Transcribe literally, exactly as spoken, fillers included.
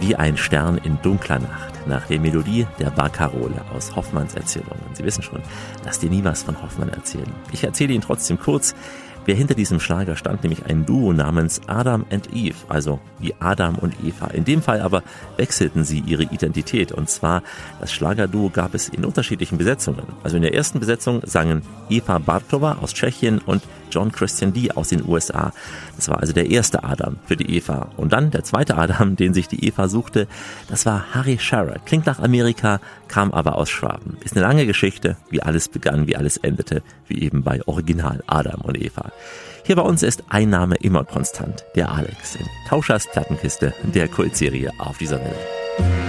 Wie ein Stern in dunkler Nacht, nach der Melodie der Barcarolle aus Hoffmanns Erzählungen. Sie wissen schon, lass dir nie was von Hoffmann erzählen. Ich erzähle Ihnen trotzdem kurz, wer hinter diesem Schlager stand, nämlich ein Duo namens Adam and Eve, also wie Adam und Eva. In dem Fall aber wechselten sie ihre Identität, und zwar das Schlagerduo gab es in unterschiedlichen Besetzungen. Also in der ersten Besetzung sangen Eva Bartova aus Tschechien und John Christian Lee aus den U S A. Das war also der erste Adam für die Eva. Und dann der zweite Adam, den sich die Eva suchte, das war Harry Shearer. Klingt nach Amerika, kam aber aus Schwaben. Ist eine lange Geschichte, wie alles begann, wie alles endete, wie eben bei Original Adam und Eva. Hier bei uns ist ein Name immer konstant, der Alex in Tauschers Plattenkiste, der Kultserie auf dieser Welle.